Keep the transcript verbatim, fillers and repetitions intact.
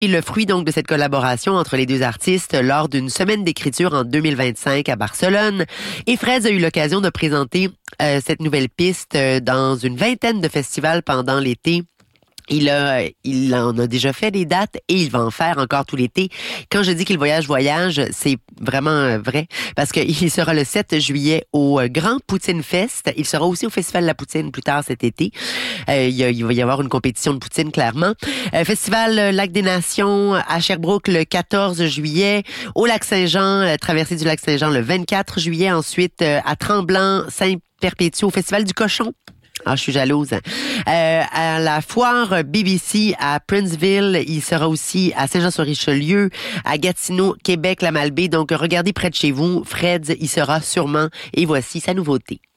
Le fruit donc de cette collaboration entre les deux artistes lors d'une semaine d'écriture en deux mille vingt-cinq à Barcelone. Et Freds a eu l'occasion de présenter euh, cette nouvelle piste euh, dans une vingtaine de festivals pendant l'été. Il a, il en a déjà fait des dates et il va en faire encore tout l'été. Quand je dis qu'il voyage, voyage, c'est vraiment vrai parce qu'il sera le sept juillet au Grand Poutine Fest. Il sera aussi au Festival de la Poutine plus tard cet été. Euh, il, y a, il va y avoir une compétition de poutine, clairement. Euh, Festival Lac des Nations à Sherbrooke le quatorze juillet. Au Lac-Saint-Jean, la traversée du Lac-Saint-Jean le vingt-quatre juillet. Ensuite, euh, à Tremblant, Saint-Perpétue, au Festival du Cochon. Ah, je suis jalouse. Euh, à la foire B B C à Princeville, il sera aussi à Saint-Jean-sur-Richelieu, à Gatineau, Québec, la Malbaie. Donc, regardez près de chez vous. Freds, il sera sûrement. Et voici sa nouveauté.